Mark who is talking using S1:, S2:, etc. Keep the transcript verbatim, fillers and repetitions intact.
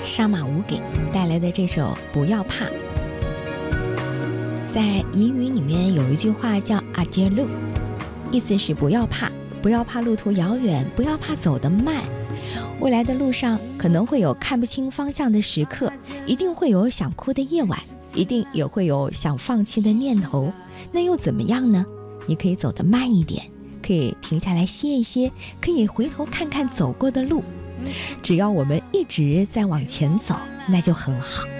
S1: 沙马舞给带来的这首《不要怕》。在彝语里面有一句话叫阿杰路，意思是不要怕，不要怕路途遥远，不要怕走得慢。未来的路上可能会有看不清方向的时刻，一定会有想哭的夜晚，一定也会有想放弃的念头。那又怎么样呢？你可以走得慢一点，可以停下来歇一歇，可以回头看看走过的路。只要我们一直在往前走，那就很好。